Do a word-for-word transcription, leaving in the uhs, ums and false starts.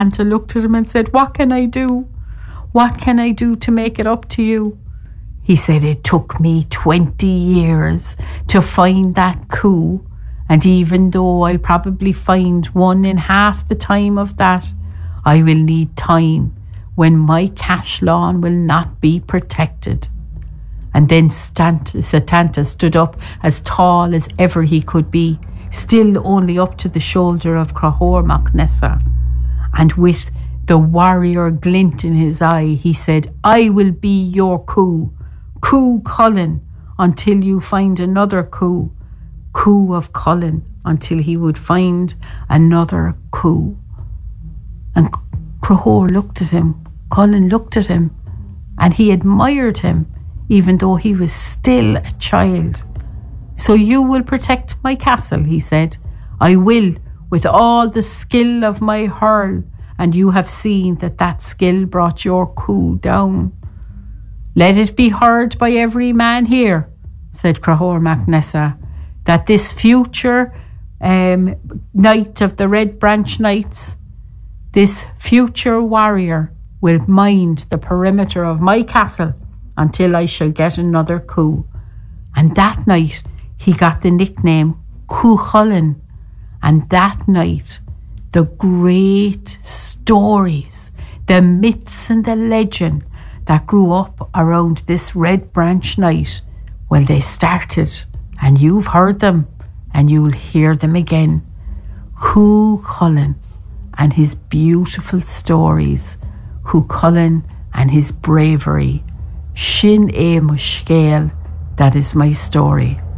Santa looked at him and said, "What can I do? What can I do to make it up to you?" He said, "It took me twenty years to find that coup, and even though I'll probably find one in half the time of that, I will need time when my cash lawn will not be protected." And then Satanta stood up as tall as ever he could be, still only up to the shoulder of Crahor Mac Nessa. And with the warrior glint in his eye, he said, "I will be your coup, coup Cullen, until you find another coup, coup of Cullen, until he would find another coup." And Crahor looked at him, Cullen looked at him, and he admired him, even though he was still a child. "So you will protect my castle," he said. "I will, with all the skill of my hurl, and you have seen that that skill brought your coup down." "Let it be heard by every man here," said Crahor Mac Nessa, "that this future um, knight of the Red Branch Knights, this future warrior, will mind the perimeter of my castle until I shall get another coup." And that night he got the nickname Cú Chulainn. And that night the great stories, the myths and the legend that grew up around this Red Branch Knight, well, they started, and you've heard them and you'll hear them again. Cú Chulainn and his beautiful stories, Cú Chulainn and his bravery. Sin é mo scéal, that is my story.